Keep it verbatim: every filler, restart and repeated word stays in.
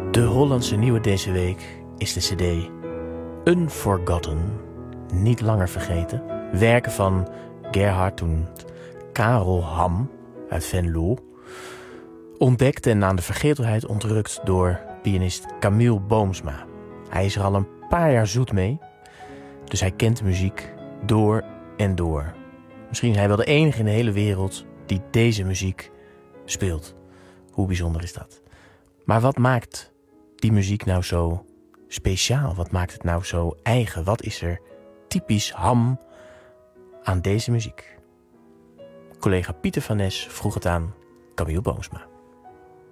De Hollandse nieuwe deze week is de cd Unforgotten, niet langer vergeten. Werken van Gerhard en Karel Ham uit Venlo. Ontdekt en aan de vergetelheid ontrukt door pianist Camille Boomsma. Hij is er al een paar jaar zoet mee, dus hij kent de muziek door en door. Misschien is hij wel de enige in de hele wereld die deze muziek speelt. Hoe bijzonder is dat? Maar wat maakt die muziek nou zo speciaal? Wat maakt het nou zo eigen? Wat is er typisch Ham aan deze muziek? Collega Pieter van Nes vroeg het aan Camille Boomsma.